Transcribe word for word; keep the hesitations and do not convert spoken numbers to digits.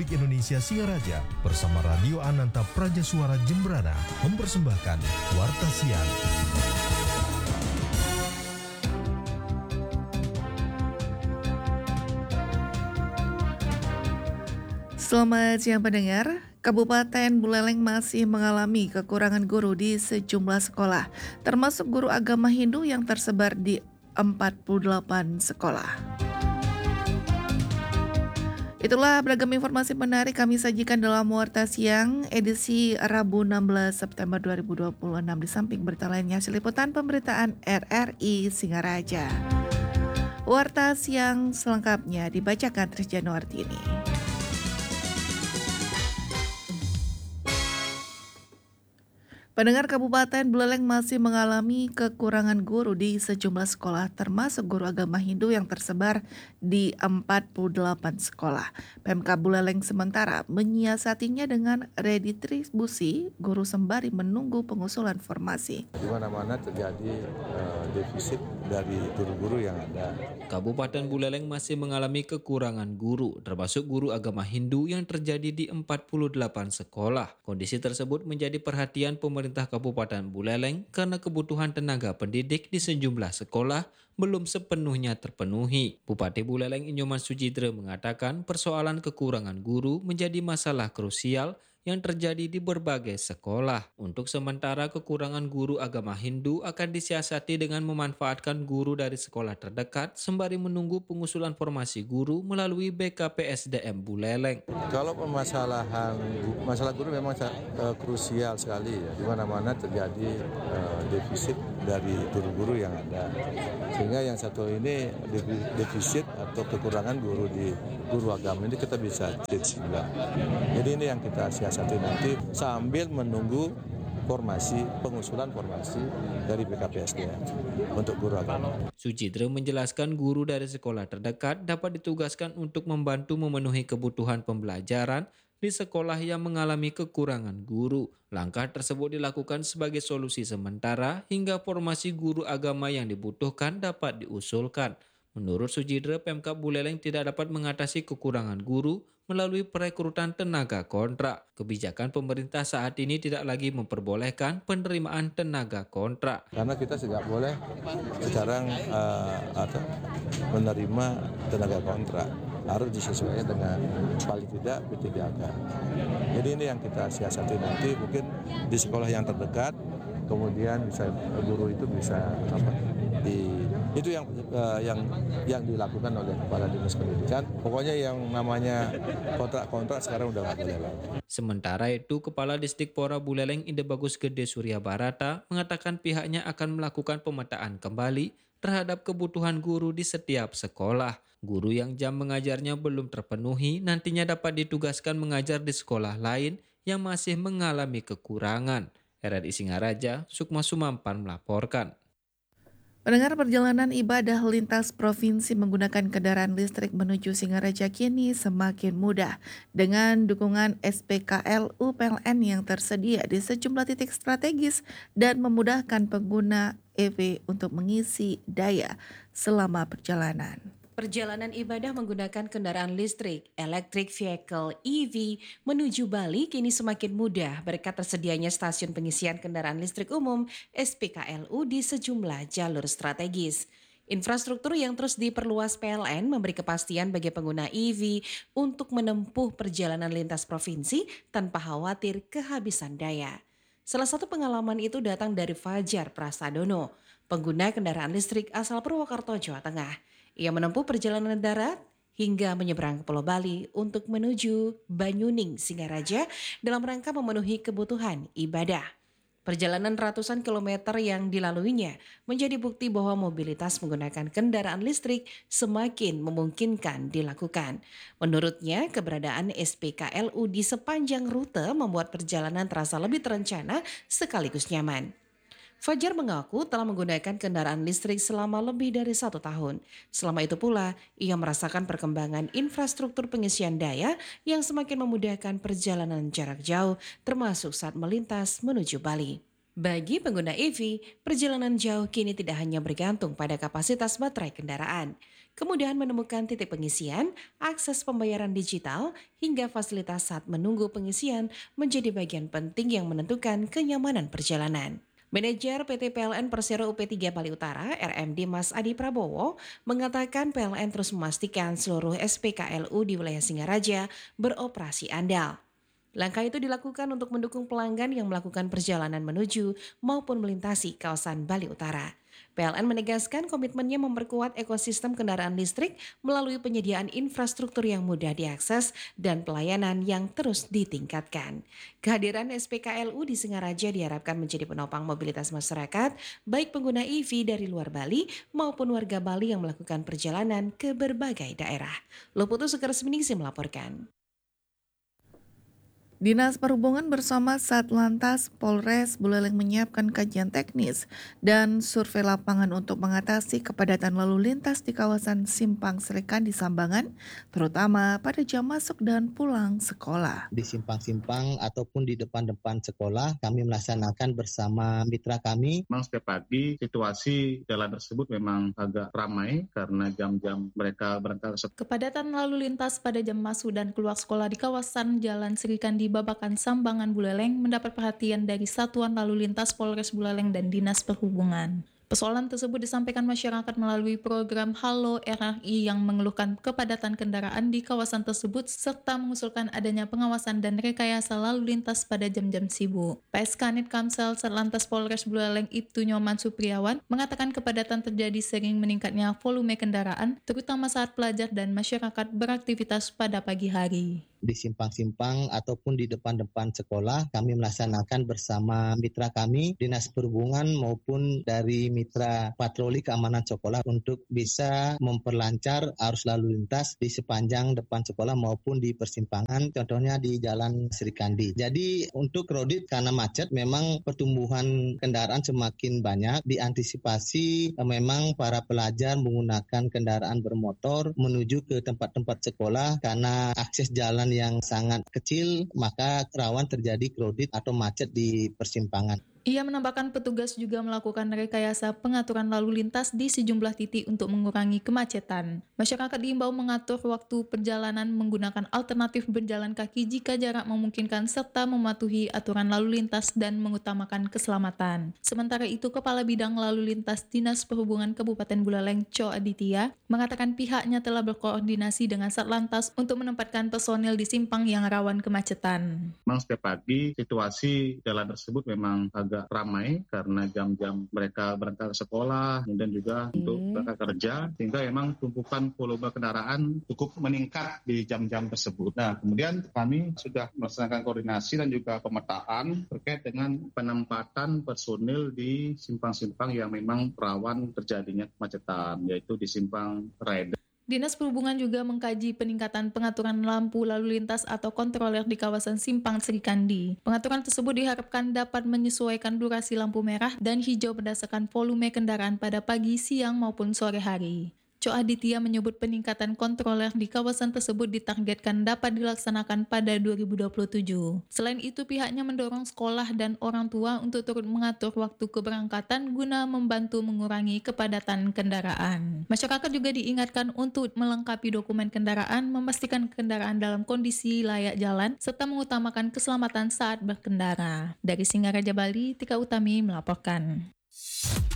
Republik Indonesia Singaraja bersama Radio Ananta Praja Suara Jembrana mempersembahkan Warta Siang. Selamat siang pendengar. Kabupaten Buleleng masih mengalami kekurangan guru di sejumlah sekolah, termasuk guru agama Hindu yang tersebar di empat puluh delapan sekolah. Itulah beragam informasi menarik kami sajikan dalam Warta Siang edisi Rabu enam belas September dua ribu dua puluh enam. Di samping berita lainnya, liputan pemberitaan R R I Singaraja. Warta Siang selengkapnya dibacakan Tris Januartini. Pendengar, Kabupaten Buleleng masih mengalami kekurangan guru di sejumlah sekolah, termasuk guru agama Hindu yang tersebar di empat puluh delapan sekolah. Pemkab Buleleng sementara menyiasatinya dengan redistribusi guru sembari menunggu pengusulan formasi. Di mana-mana terjadi uh, defisit dari guru-guru yang ada. Kabupaten Buleleng masih mengalami kekurangan guru, termasuk guru agama Hindu yang terjadi di empat puluh delapan sekolah. Kondisi tersebut menjadi perhatian pemerintah Kabupaten Buleleng karena kebutuhan tenaga pendidik di sejumlah sekolah belum sepenuhnya terpenuhi. Bupati Buleleng Inyoman Sujidre mengatakan persoalan kekurangan guru menjadi masalah krusial yang terjadi di berbagai sekolah. Untuk sementara kekurangan guru agama Hindu akan disiasati dengan memanfaatkan guru dari sekolah terdekat sembari menunggu pengusulan formasi guru melalui B K P S D M Buleleng. Kalau permasalahan masalah guru memang uh, krusial sekali ya. Di mana-mana terjadi uh, defisit dari guru-guru yang ada. Sehingga yang satu ini defisit atau kekurangan guru di guru agama ini kita bisa teach juga. Jadi ini yang kita siasati nanti sambil menunggu formasi, pengusulan formasi dari B K P S D M untuk guru agama. Sujidre menjelaskan guru dari sekolah terdekat dapat ditugaskan untuk membantu memenuhi kebutuhan pembelajaran di sekolah yang mengalami kekurangan guru. Langkah tersebut dilakukan sebagai solusi sementara hingga formasi guru agama yang dibutuhkan dapat diusulkan. Menurut Sujidre, Pemkab Buleleng tidak dapat mengatasi kekurangan guru melalui perekrutan tenaga kontrak. Kebijakan pemerintah saat ini tidak lagi memperbolehkan penerimaan tenaga kontrak. Karena kita tidak boleh sekarang uh, atau menerima tenaga kontrak. Harus disesuaikan dengan paling tidak P T B A K. Jadi ini yang kita siasati nanti mungkin di sekolah yang terdekat, kemudian bisa guru itu bisa apa, di itu yang uh, yang yang dilakukan oleh kepala dinas pendidikan. Pokoknya yang namanya kontrak-kontrak sekarang udah nggak boleh lagi. Sementara itu, Kepala Disdikpora Buleleng Inde Bagus Gede Surya Barata mengatakan pihaknya akan melakukan pemetaan kembali terhadap kebutuhan guru di setiap sekolah. Guru yang jam mengajarnya belum terpenuhi nantinya dapat ditugaskan mengajar di sekolah lain yang masih mengalami kekurangan. R R I Singaraja, Sukma Sumampan melaporkan. Pendengar, perjalanan ibadah lintas provinsi menggunakan kendaraan listrik menuju Singaraja kini semakin mudah dengan dukungan S P K L U P L N yang tersedia di sejumlah titik strategis dan memudahkan pengguna E V untuk mengisi daya selama perjalanan. Perjalanan ibadah menggunakan kendaraan listrik, electric vehicle E V menuju Bali kini semakin mudah berkat tersedianya stasiun pengisian kendaraan listrik umum S P K L U di sejumlah jalur strategis. Infrastruktur yang terus diperluas P L N memberi kepastian bagi pengguna E V untuk menempuh perjalanan lintas provinsi tanpa khawatir kehabisan daya. Salah satu pengalaman itu datang dari Fajar Prasadono, pengguna kendaraan listrik asal Purwokerto, Jawa Tengah. Ia menempuh perjalanan darat hingga menyeberang ke Pulau Bali untuk menuju Banyuning, Singaraja dalam rangka memenuhi kebutuhan ibadah. Perjalanan ratusan kilometer yang dilaluinya menjadi bukti bahwa mobilitas menggunakan kendaraan listrik semakin memungkinkan dilakukan. Menurutnya, keberadaan S P K L U di sepanjang rute membuat perjalanan terasa lebih terencana sekaligus nyaman. Fajar mengaku telah menggunakan kendaraan listrik selama lebih dari satu tahun. Selama itu pula, ia merasakan perkembangan infrastruktur pengisian daya yang semakin memudahkan perjalanan jarak jauh, termasuk saat melintas menuju Bali. Bagi pengguna E V, perjalanan jauh kini tidak hanya bergantung pada kapasitas baterai kendaraan. kemudahan menemukan titik pengisian, akses pembayaran digital, hingga fasilitas saat menunggu pengisian menjadi bagian penting yang menentukan kenyamanan perjalanan. Manajer P T P L N Persero U P tiga Bali Utara, R M D Mas Adi Prabowo, mengatakan P L N terus memastikan seluruh S P K L U di wilayah Singaraja beroperasi andal. Langkah itu dilakukan untuk mendukung pelanggan yang melakukan perjalanan menuju maupun melintasi kawasan Bali Utara. P L N menegaskan komitmennya memperkuat ekosistem kendaraan listrik melalui penyediaan infrastruktur yang mudah diakses dan pelayanan yang terus ditingkatkan. Kehadiran S P K L U di Singaraja diharapkan menjadi penopang mobilitas masyarakat, baik pengguna E V dari luar Bali maupun warga Bali yang melakukan perjalanan ke berbagai daerah. Loputu Sukaresminingsih melaporkan. Dinas Perhubungan bersama Satlantas Polres Buleleng menyiapkan kajian teknis dan survei lapangan untuk mengatasi kepadatan lalu lintas di kawasan Simpang Serikandi Sambangan, terutama pada jam masuk dan pulang sekolah. Di simpang-simpang ataupun di depan-depan sekolah, kami melaksanakan bersama mitra kami. Memang setiap pagi situasi jalan tersebut memang agak ramai karena jam-jam mereka berangkat. Kepadatan lalu lintas pada jam masuk dan keluar sekolah di kawasan Jalan Serikandi Babakan Sambangan Buleleng mendapat perhatian dari Satuan Lalu Lintas Polres Buleleng dan Dinas Perhubungan. Persoalan tersebut disampaikan masyarakat melalui program Halo R R I yang mengeluhkan kepadatan kendaraan di kawasan tersebut serta mengusulkan adanya pengawasan dan rekayasa lalu lintas pada jam-jam sibuk. P S Kanit Kamsel Satlantas Polres Buleleng Ibtu Nyoman Supriawan mengatakan kepadatan terjadi sering meningkatnya volume kendaraan, terutama saat pelajar dan masyarakat beraktivitas pada pagi hari. Di simpang-simpang ataupun di depan-depan sekolah, kami melaksanakan bersama mitra kami, Dinas Perhubungan maupun dari mitra patroli keamanan sekolah untuk bisa memperlancar arus lalu lintas di sepanjang depan sekolah maupun di persimpangan, contohnya di Jalan Serikandi. Jadi untuk kredit karena macet memang pertumbuhan kendaraan semakin banyak, diantisipasi memang para pelajar menggunakan kendaraan bermotor menuju ke tempat-tempat sekolah karena akses jalan yang sangat kecil, maka rawan terjadi kredit atau macet di persimpangan. Ia menambahkan petugas juga melakukan rekayasa pengaturan lalu lintas di sejumlah titik untuk mengurangi kemacetan. Masyarakat diimbau mengatur waktu perjalanan menggunakan alternatif berjalan kaki jika jarak memungkinkan serta mematuhi aturan lalu lintas dan mengutamakan keselamatan. Sementara itu, Kepala Bidang Lalu Lintas Dinas Perhubungan Kabupaten Buleleng, Co Aditya, mengatakan pihaknya telah berkoordinasi dengan Satlantas untuk menempatkan personil di simpang yang rawan kemacetan. Memang setiap pagi situasi jalan tersebut memang agak ramai karena jam-jam mereka berangkat ke sekolah, kemudian juga hmm. untuk berangkat kerja, sehingga memang tumpukan volume kendaraan cukup meningkat di jam-jam tersebut. Nah, kemudian kami sudah melaksanakan koordinasi dan juga pemetaan terkait dengan penempatan personil di simpang-simpang yang memang rawan terjadinya kemacetan, yaitu di simpang Rider. Dinas Perhubungan juga mengkaji peningkatan pengaturan lampu lalu lintas atau kontroler di kawasan Simpang Serikandi. Pengaturan tersebut diharapkan dapat menyesuaikan durasi lampu merah dan hijau berdasarkan volume kendaraan pada pagi, siang maupun sore hari. Co Aditya menyebut peningkatan kontroler di kawasan tersebut ditargetkan dapat dilaksanakan pada dua ribu dua puluh tujuh. Selain itu, pihaknya mendorong sekolah dan orang tua untuk turut mengatur waktu keberangkatan guna membantu mengurangi kepadatan kendaraan. Masyarakat juga diingatkan untuk melengkapi dokumen kendaraan, memastikan kendaraan dalam kondisi layak jalan, serta mengutamakan keselamatan saat berkendara. Dari Singaraja, Bali, Tika Utami melaporkan.